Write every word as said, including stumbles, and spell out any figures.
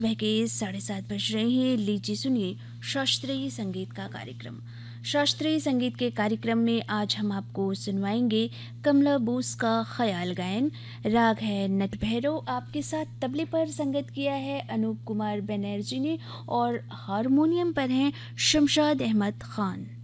वह के साढ़े सात बज रहे हैं। लीजिए सुनिए शास्त्रीय संगीत का कार्यक्रम। शास्त्रीय संगीत के कार्यक्रम में आज हम आपको सुनवाएंगे कमला बोस का ख्याल गायन। राग है नट भैरव। आपके साथ तबले पर संगत किया है अनूप कुमार बनर्जी ने और हारमोनियम पर हैं शमशाद अहमद खान।